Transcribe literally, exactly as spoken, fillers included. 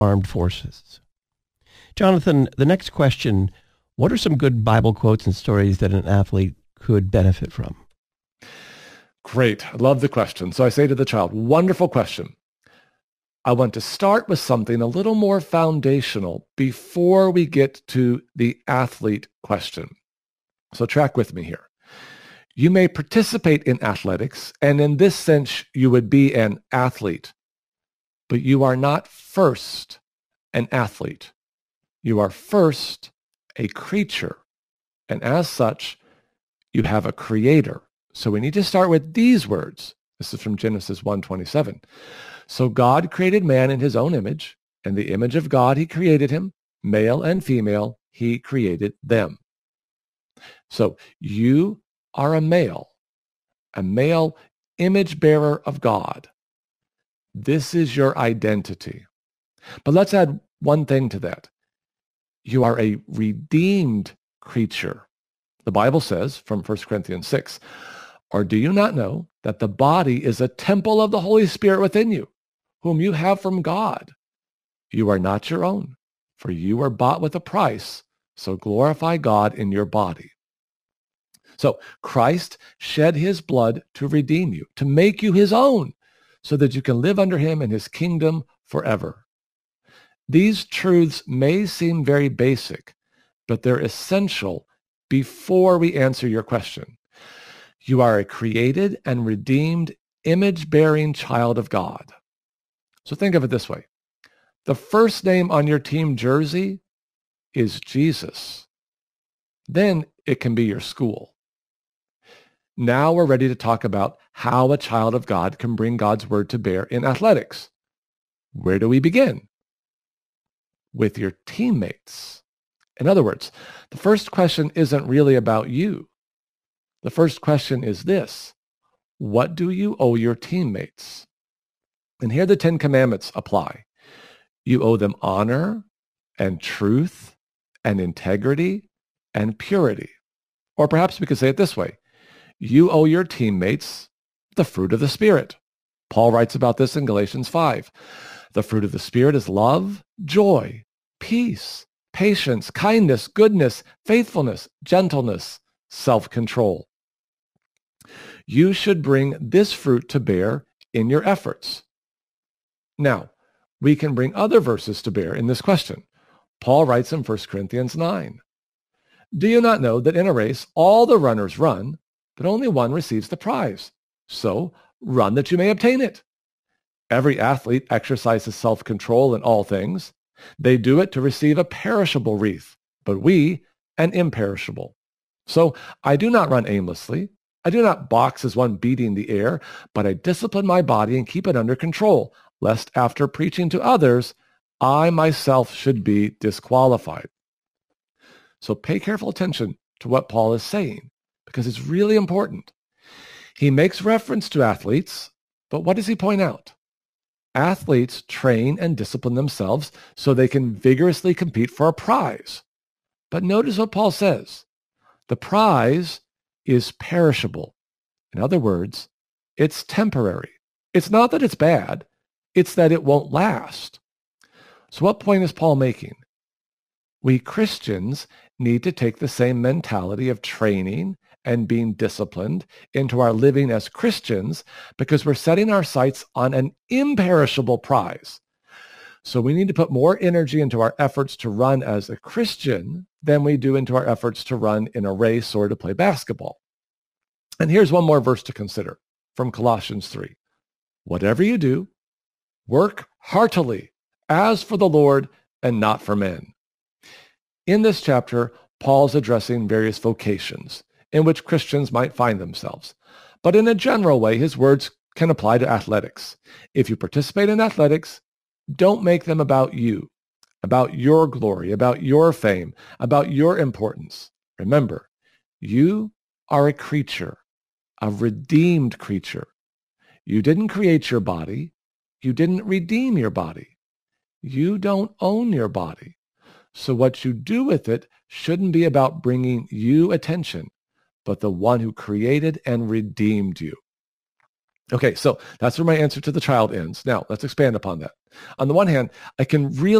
armed forces. Jonathan, the next question, what are some good Bible quotes and stories that an athlete could benefit from? Great. I love the question. So I say to the child, wonderful question. I want to start with something a little more foundational before we get to the athlete question. So track with me here. You may participate in athletics, and in this sense, you would be an athlete, but you are not first an athlete. You are first a creature, and as such, you have a creator. So we need to start with these words. This is from Genesis one twenty-seven. So God created man in his own image, and the image of God he created him, male and female, he created them. So you are a male, a male image bearer of God. This is your identity. But let's add one thing to that. You are a redeemed creature. The Bible says from First Corinthians six, or do you not know that the body is a temple of the Holy Spirit within you, whom you have from God? You are not your own, for you were bought with a price, so glorify God in your body. So Christ shed his blood to redeem you, to make you his own, so that you can live under him in his kingdom forever. These truths may seem very basic, but they're essential before we answer your question. You are a created and redeemed image-bearing child of God. So think of it this way. The first name on your team jersey is Jesus. Then it can be your school. Now we're ready to talk about how a child of God can bring God's word to bear in athletics. Where do we begin? With your teammates. In other words, the first question isn't really about you. The first question is this: what do you owe your teammates? And here the Ten Commandments apply. You owe them honor and truth and integrity and purity. Or perhaps we could say it this way. You owe your teammates the fruit of the Spirit. Paul writes about this in Galatians five. The fruit of the Spirit is love, joy, peace, patience, kindness, goodness, faithfulness, gentleness, self-control. You should bring this fruit to bear in your efforts. Now, we can bring other verses to bear in this question. Paul writes in First Corinthians nine. Do you not know that in a race all the runners run, but only one receives the prize? So run that you may obtain it. Every athlete exercises self-control in all things. They do it to receive a perishable wreath, but we an imperishable. So I do not run aimlessly. I do not box as one beating the air, but I discipline my body and keep it under control, lest after preaching to others, I myself should be disqualified. So pay careful attention to what Paul is saying, because it's really important. He makes reference to athletes, but what does he point out? Athletes train and discipline themselves so they can vigorously compete for a prize. But notice what Paul says. The prize is perishable. In other words, it's temporary. It's not that it's bad. It's that it won't last. So what point is Paul making? We Christians need to take the same mentality of training and being disciplined into our living as Christians, because we're setting our sights on an imperishable prize. So we need to put more energy into our efforts to run as a Christian than we do into our efforts to run in a race or to play basketball. And here's one more verse to consider from Colossians three. Whatever you do, work heartily as for the Lord and not for men. In this chapter, Paul's addressing various vocations in which Christians might find themselves. But in a general way, his words can apply to athletics. If you participate in athletics, don't make them about you, about your glory, about your fame, about your importance. Remember, you are a creature, a redeemed creature. You didn't create your body. You didn't redeem your body. You don't own your body. So what you do with it shouldn't be about bringing you attention, but the one who created and redeemed you. Okay, so that's where my answer to the child ends. Now, let's expand upon that. On the one hand, I can really